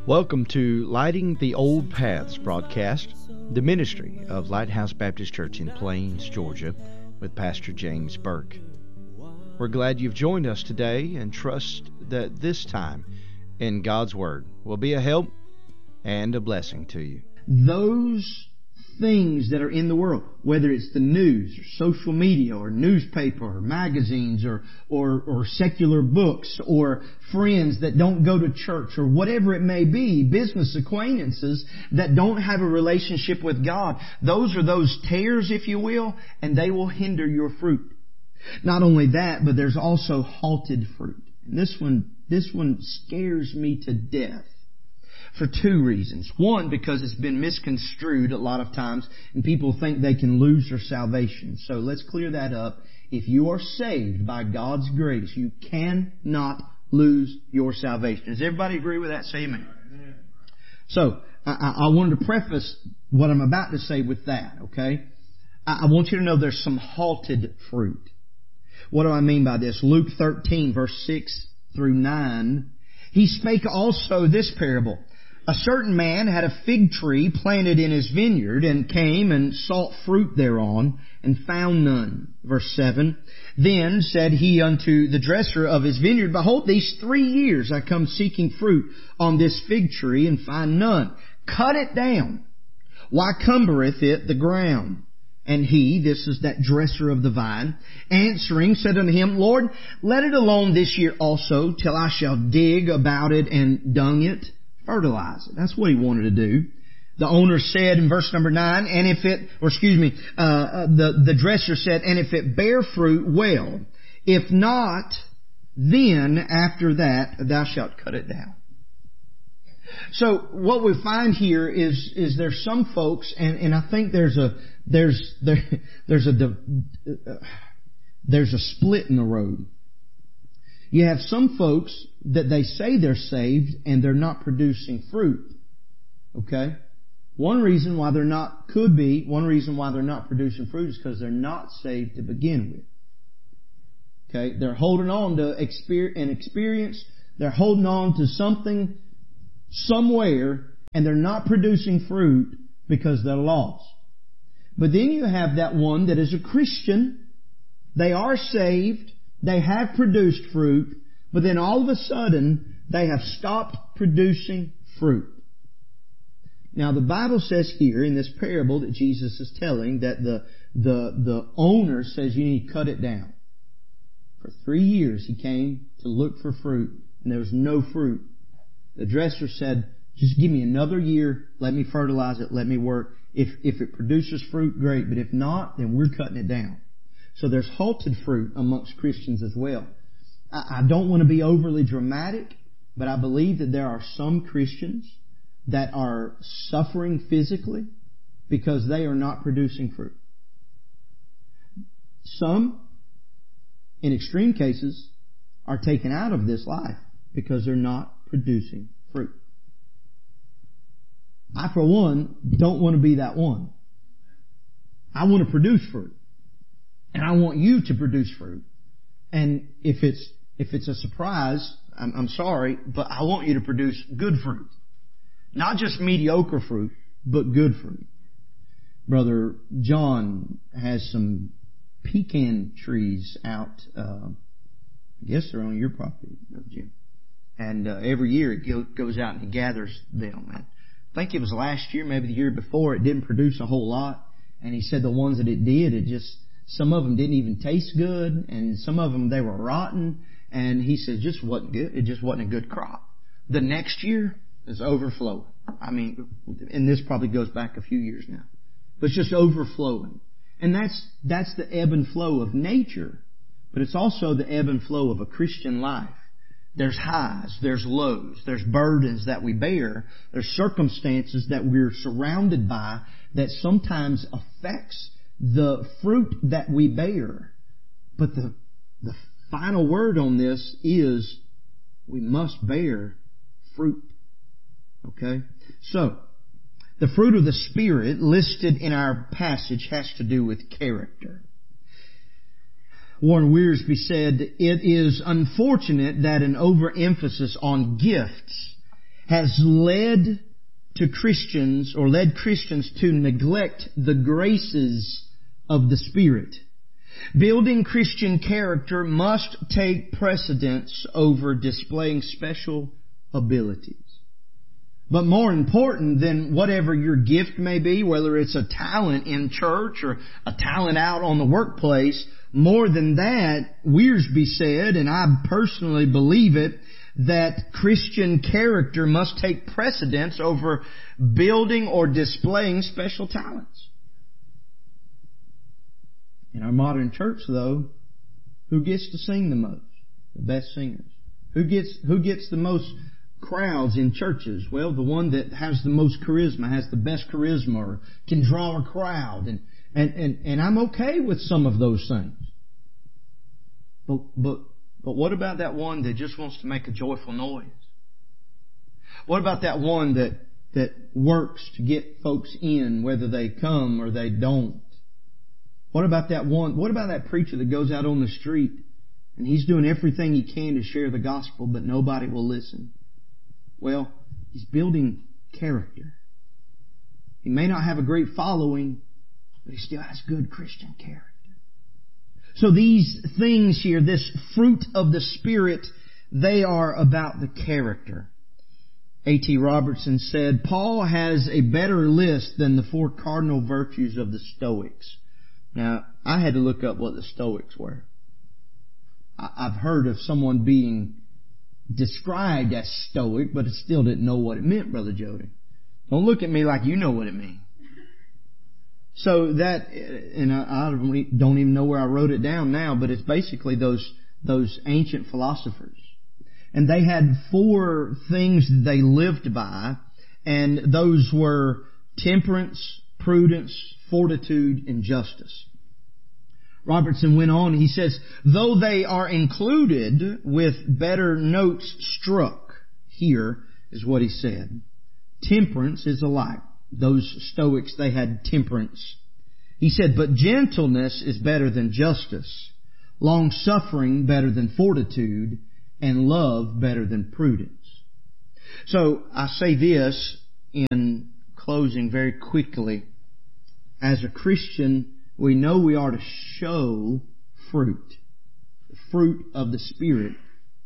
Welcome to Lighting the Old Paths broadcast, the ministry of Lighthouse Baptist Church in Plains, Georgia, with Pastor James Burke. We're glad you've joined us today and trust that this time in God's Word will be a help and a blessing to you. Those things that are in the world, whether it's the news or social media or newspaper or magazines or secular books or friends that don't go to church or whatever it may be, business acquaintances that don't have a relationship with God, those are those tares, if you will, and they will hinder your fruit. Not only that, but there's also halted fruit. And this one scares me to death. For two reasons. One, because it's been misconstrued a lot of times and people think they can lose their salvation. So let's clear that up. If you are saved by God's grace, you cannot lose your salvation. Does everybody agree with that? Say amen. So, I wanted to preface what I'm about to say with that, okay? I want you to know there's some halted fruit. What do I mean by this? Luke 13, verse 6 through 9. He spake also this parable. A certain man had a fig tree planted in his vineyard, and came and sought fruit thereon, and found none. Verse 7. Then said he unto the dresser of his vineyard, Behold, these 3 years I come seeking fruit on this fig tree, and find none. Cut it down. Why cumbereth it the ground? And he, this is that dresser of the vine, answering, said unto him, Lord, let it alone this year also, till I shall dig about it and dung it, fertilize it. That's what he wanted to do. The owner said in verse number 9, the dresser said, and if it bear fruit, well. If not, then after that thou shalt cut it down. So what we find here is there's some folks, and I think there's a split in the road. You have some folks that they say they're saved and they're not producing fruit. Okay? One reason why they're not producing fruit is because they're not saved to begin with. Okay? They're holding on to an experience. They're holding on to something somewhere, and they're not producing fruit because they're lost. But then you have that one that is a Christian. They are saved. They have produced fruit. But then all of a sudden, they have stopped producing fruit. Now the Bible says here in this parable that Jesus is telling that the owner says you need to cut it down. For 3 years he came to look for fruit, and there was no fruit. The dresser said, just give me another year, let me fertilize it, let me work. If it produces fruit, great, but if not, then we're cutting it down. So there's halted fruit amongst Christians as well. I don't want to be overly dramatic, but I believe that there are some Christians that are suffering physically because they are not producing fruit. Some, in extreme cases, are taken out of this life because they're not producing fruit. I, for one, don't want to be that one. I want to produce fruit. And I want you to produce fruit. And if it's a surprise, I'm sorry, but I want you to produce good fruit. Not just mediocre fruit, but good fruit. Brother John has some pecan trees out, I guess they're on your property, Jim. And every year it goes out and he gathers them. And I think it was last year, maybe the year before, it didn't produce a whole lot. And he said the ones that it did, some of them didn't even taste good, and some of them, they were rotten. And he said it just wasn't good. It just wasn't a good crop. The next year is overflowing. I mean, and this probably goes back a few years now. But it's just overflowing. And that's the ebb and flow of nature. But it's also the ebb and flow of a Christian life. There's highs, there's lows, there's burdens that we bear, there's circumstances that we're surrounded by that sometimes affects the fruit that we bear. But the final word on this is we must bear fruit. Okay? So, the fruit of the Spirit listed in our passage has to do with character. Warren Wiersbe said, it is unfortunate that an overemphasis on gifts has led Christians to neglect the graces of the Spirit. Building Christian character must take precedence over displaying special abilities. But more important than whatever your gift may be, whether it's a talent in church or a talent out on the workplace, more than that, Wiersbe said, and I personally believe it, that Christian character must take precedence over building or displaying special talents. In our modern church, though, who gets to sing the most? The best singers. Who gets the most crowds in churches? Well, the one that has the most charisma, has the best charisma, or can draw a crowd. And I'm okay with some of those things. But what about that one that just wants to make a joyful noise? What about that one that works to get folks in, whether they come or they don't? What about that one? What about that preacher that goes out on the street and he's doing everything he can to share the gospel, but nobody will listen? Well, he's building character. He may not have a great following, but he still has good Christian character. So these things here, this fruit of the Spirit, they are about the character. A.T. Robertson said, Paul has a better list than the 4 cardinal virtues of the Stoics. Now, I had to look up what the Stoics were. I've heard of someone being described as Stoic, but I still didn't know what it meant, Brother Jody. Don't look at me like you know what it means. So that, and I don't even know where I wrote it down now, but it's basically those ancient philosophers. And they had 4 things that they lived by, and those were temperance, prudence, fortitude, and justice. Robertson went on, he says, though they are included with better notes struck, here is what he said. Temperance is alike. Those Stoics, they had temperance. He said, but gentleness is better than justice, long-suffering better than fortitude, and love better than prudence. So I say this in closing very quickly. As a Christian, we know we are to show fruit. The fruit of the Spirit.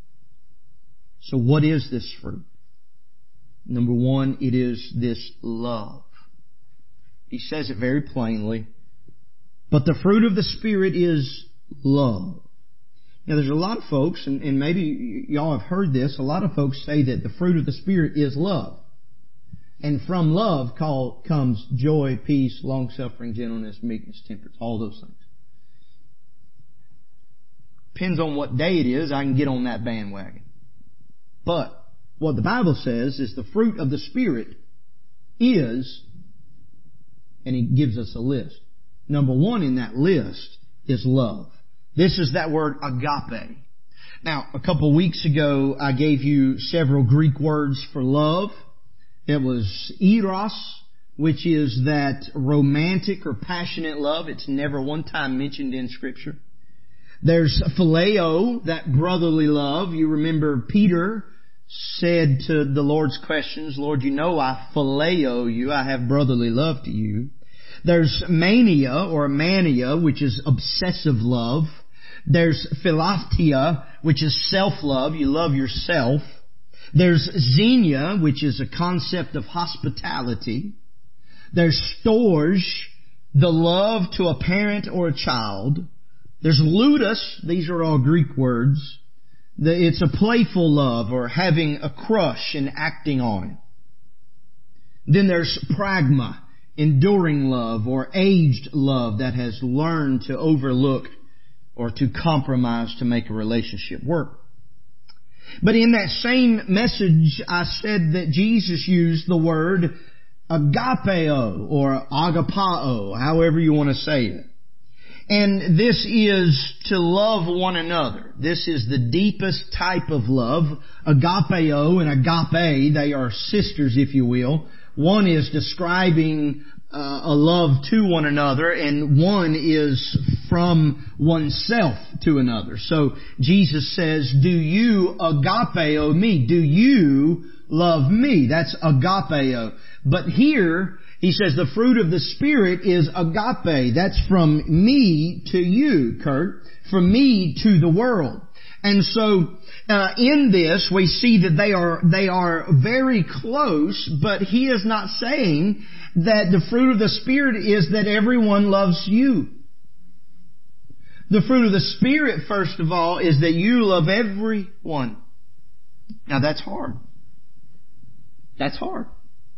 So what is this fruit? Number 1, it is this love. He says it very plainly. But the fruit of the Spirit is love. Now there's a lot of folks, and maybe y'all have heard this, a lot of folks say that the fruit of the Spirit is love. And from love comes joy, peace, long-suffering, gentleness, meekness, temperance, all those things. Depends on what day it is, I can get on that bandwagon. But what the Bible says is the fruit of the Spirit is, and He gives us a list. Number 1 in that list is love. This is that word agape. Now, a couple of weeks ago, I gave you several Greek words for love. It was eros, which is that romantic or passionate love. It's never one time mentioned in Scripture. There's phileo, that brotherly love. You remember Peter said to the Lord's questions, Lord, you know I phileo you. I have brotherly love to you. There's mania or mania, which is obsessive love. There's philastia, which is self-love. You love yourself. There's xenia, which is a concept of hospitality. There's storge, the love to a parent or a child. There's ludus, these are all Greek words. It's a playful love or having a crush and acting on it. Then there's pragma, enduring love or aged love that has learned to overlook or to compromise to make a relationship work. But in that same message, I said that Jesus used the word agapeo or agapao, however you want to say it. And this is to love one another. This is the deepest type of love. Agapeo and agape, they are sisters, if you will. One is describing a love to one another, and one is from oneself to another. So Jesus says, do you agapeo me? Do you love me. That's agapeo. But here, he says the fruit of the Spirit is agape. That's from me to you, Kurt. From me to the world. And so, in this, we see that they are very close, but he is not saying that the fruit of the Spirit is that everyone loves you. The fruit of the Spirit, first of all, is that you love everyone. Now that's hard. That's hard.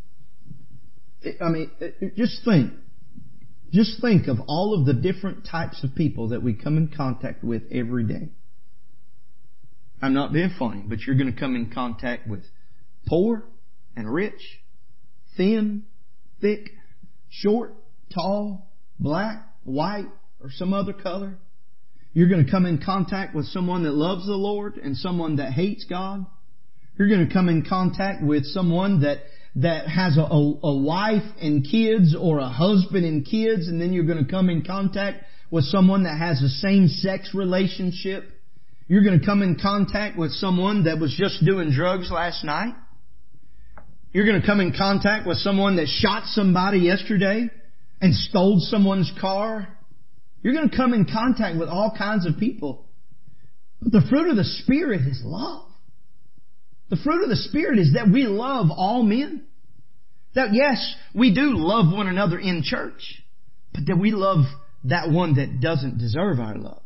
I mean, just think. Just think of all of the different types of people that we come in contact with every day. I'm not being funny, but you're going to come in contact with poor and rich, thin, thick, short, tall, black, white, or some other color. You're going to come in contact with someone that loves the Lord and someone that hates God. You're going to come in contact with someone that has a wife and kids, or a husband and kids, and then you're going to come in contact with someone that has a same-sex relationship. You're going to come in contact with someone that was just doing drugs last night. You're going to come in contact with someone that shot somebody yesterday and stole someone's car. You're going to come in contact with all kinds of people. But the fruit of the Spirit is love. The fruit of the Spirit is that we love all men. That yes, we do love one another in church, but that we love that one that doesn't deserve our love.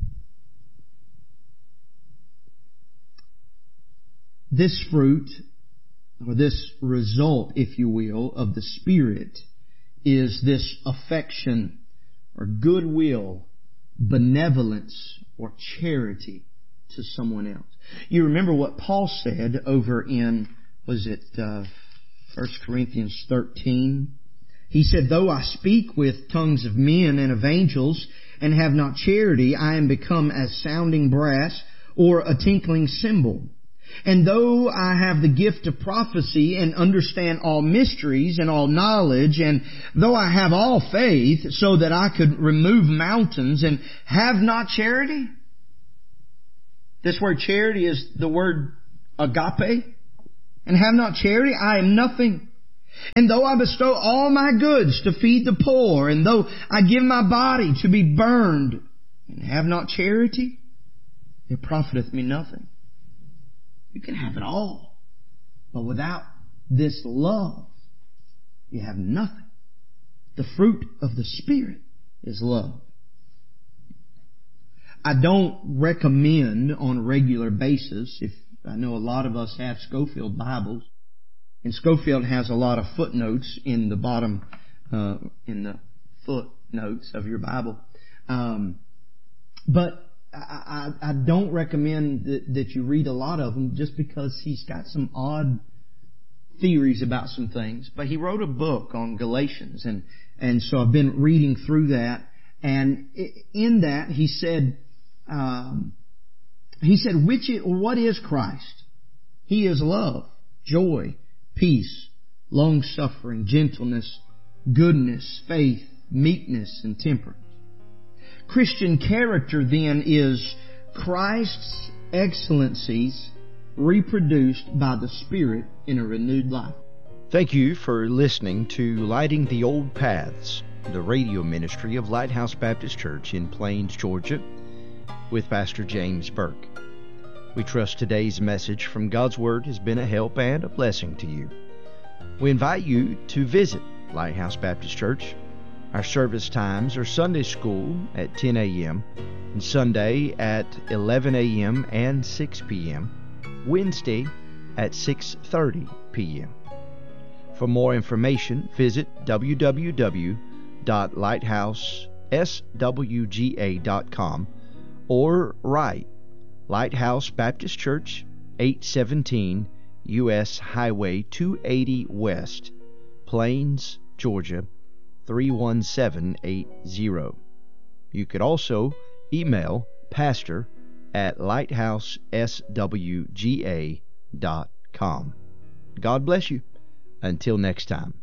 This fruit, or this result, if you will, of the Spirit is this affection or goodwill, benevolence, or charity to someone else. You remember what Paul said over in, 1 Corinthians 13? He said, though I speak with tongues of men and of angels and have not charity, I am become as sounding brass or a tinkling cymbal. And though I have the gift of prophecy and understand all mysteries and all knowledge, and though I have all faith so that I could remove mountains and have not charity. This word charity is the word agape. And have not charity, I am nothing. And though I bestow all my goods to feed the poor, and though I give my body to be burned, and have not charity, it profiteth me nothing. You can have it all, but without this love, you have nothing. The fruit of the Spirit is love. I don't recommend on a regular basis, if I know a lot of us have Scofield Bibles, and Scofield has a lot of footnotes in the bottom, in the footnotes of your Bible. But I don't recommend that you read a lot of them, just because he's got some odd theories about some things. But he wrote a book on Galatians, and so I've been reading through that. And in that he said, what is Christ? He is love, joy, peace, long-suffering, gentleness, goodness, faith, meekness, and temperance. Christian character then is Christ's excellencies reproduced by the Spirit in a renewed life. Thank you for listening to Lighting the Old Paths, the radio ministry of Lighthouse Baptist Church in Plains, Georgia, with Pastor James Burke. We trust today's message from God's Word has been a help and a blessing to you. We invite you to visit Lighthouse Baptist Church. Our service times are Sunday school at 10 a.m., and Sunday at 11 a.m. and 6 p.m., Wednesday at 6:30 p.m. For more information, visit www.lighthouseswga.com or write Lighthouse Baptist Church, 817 U.S. Highway 280 West, Plains, Georgia, 31780. You could also email pastor@lighthouseswga.com. God bless you. Until next time.